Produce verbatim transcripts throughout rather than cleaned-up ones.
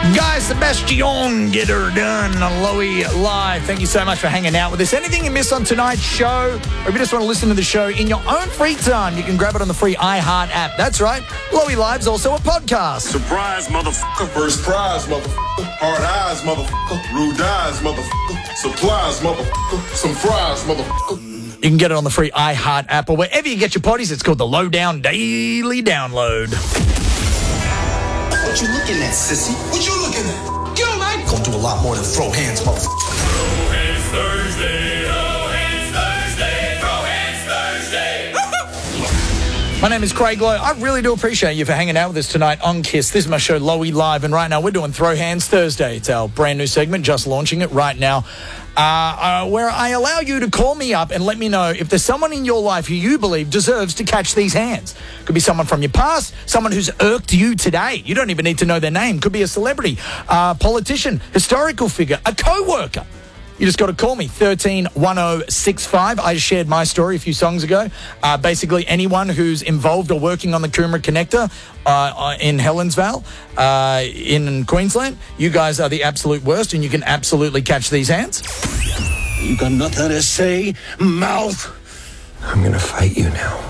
Guy Sebastian, get her done on Lowy Live. Thank you so much for hanging out with us. Anything you missed on tonight's show, or if you just want to listen to the show in your own free time, you can grab it on the free iHeart app. That's right, Lowy Live's also a podcast. Surprise, motherfucker. First prize, motherfucker. Hard eyes, motherfucker. Rude eyes, motherfucker. Supplies, motherfucker. Some fries, motherfucker. You can get it on the free iHeart app or wherever you get your potties. It's called the Lowdown Daily Download. What you looking at, sissy? What you looking at? Yo, man! Gonna do a lot more than throw hands, motherfucker. Throw hands Thursday, throw hands Thursday, throw hands Thursday. My name is Craig Lowe. I really do appreciate you for hanging out with us tonight on KISS. This is my show, Lowy Live, and right now we're doing Throw Hands Thursday. It's our brand new segment, just launching it right now, uh, uh, where I allow you to call me up and let me know if there's someone in your life who you believe deserves to catch these hands. Could be someone from your past, someone who's irked you today. You don't even need to know their name. Could be a celebrity, a politician, historical figure, a co-worker. You just got to call me, one three one zero six five. I shared my story a few songs ago. Uh, basically, anyone who's involved or working on the Coomera Connector uh, in Helensvale, uh, in Queensland, you guys are the absolute worst, and you can absolutely catch these hands. You got nothing to say, mouth? I'm gonna fight you now.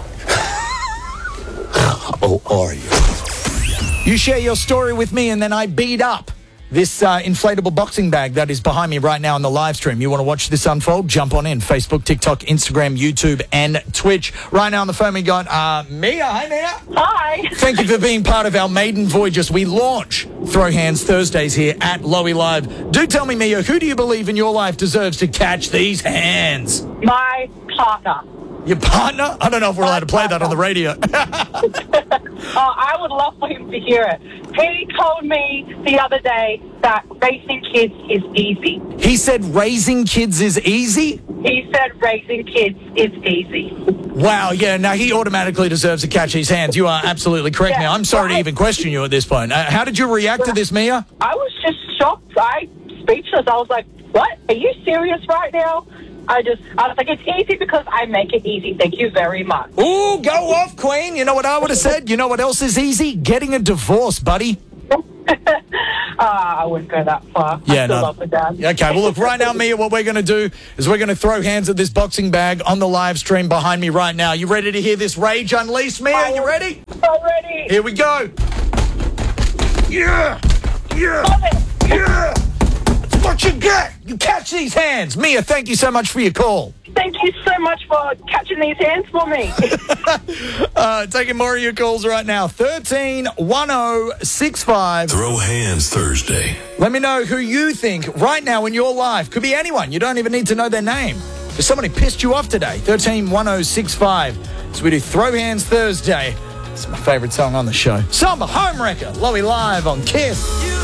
Oh, are you? You share your story with me, and then I beat up this uh, inflatable boxing bag that is behind me right now on the live stream. You want to watch this unfold? Jump on in. Facebook, TikTok, Instagram, YouTube, and Twitch. Right now on the phone, we got uh, Mia. Hi, Mia. Hi. Thank you for being part of our maiden voyage as we launch Throw Hands Thursdays here at Lowy Live. Do tell me, Mia, who do you believe in your life deserves to catch these hands? My partner. Your partner? I don't know if we're allowed to play that on the radio. Oh, I would love for him to hear it. He told me the other day that raising kids is easy. He said raising kids is easy? He said raising kids is easy. Wow, yeah, now he automatically deserves to catch his hands. You are absolutely correct, Yeah, Mia. I'm sorry to I- even question you at this point. Uh, how did you react to this, Mia? I was just shocked. I speechless. I was like, what? Are you serious right now? I just, I was like, it's easy because I make it easy. Thank you very much. Ooh, go off, Queen. You know what I would have said? You know what else is easy? Getting a divorce, buddy. uh, I wouldn't go that far. Yeah, I still no. love my dad. Okay, well, look, right now, Mia, what we're going to do is we're going to throw hands at this boxing bag on the live stream behind me right now. You ready to hear this rage unleashed, Mia? You ready? I'm ready. Here we go. Yeah! Yeah! Love it. Yeah! That's what you get! You catch these hands! Mia, thank you so much for your call. Thank you so much for catching these hands for me. uh, taking more of your calls right now. one three one zero six five. Throw hands Thursday. Let me know who you think right now in your life. Could be anyone. You don't even need to know their name. If somebody pissed you off today, one three one zero six five. So we do Throw Hands Thursday. It's my favourite song on the show. Samba Homewrecker, Lowy Live on KISS.